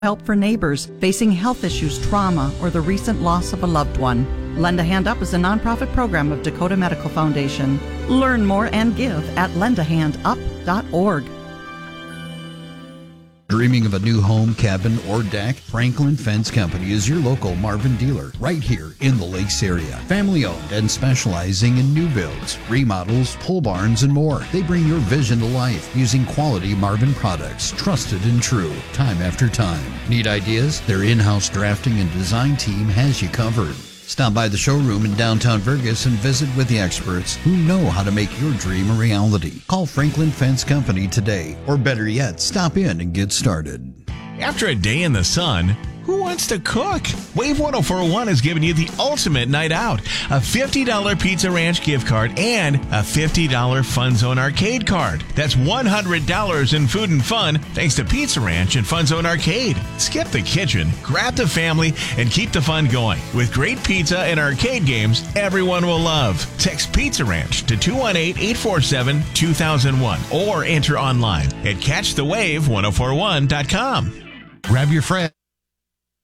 Help for neighbors facing health issues, trauma, or the recent loss of a loved one. Lend a Hand Up is a nonprofit program of Dakota Medical Foundation. Learn more and give at lendahandup.org. Dreaming of a new home, cabin, or deck? Franklin Fence Company is your local Marvin dealer right here in the Lakes area. Family owned and specializing in new builds, remodels, pole barns, and more. They bring your vision to life using quality Marvin products, trusted and true, time after time. Need ideas? Their in-house drafting and design team has you covered. Stop by the showroom in downtown Vergas and visit with the experts who know how to make your dream a reality. Call Franklin Fence Company today, or better yet, stop in and get started. After a day in the sun, who wants to cook? Wave 104.1 is giving you the ultimate night out. A $50 Pizza Ranch gift card and a $50 Fun Zone Arcade card. That's $100 in food and fun thanks to Pizza Ranch and Fun Zone Arcade. Skip the kitchen, grab the family, and keep the fun going. With great pizza and arcade games everyone will love. Text Pizza Ranch to 218-847-2001 or enter online at catchthewave1041.com. Grab your friend.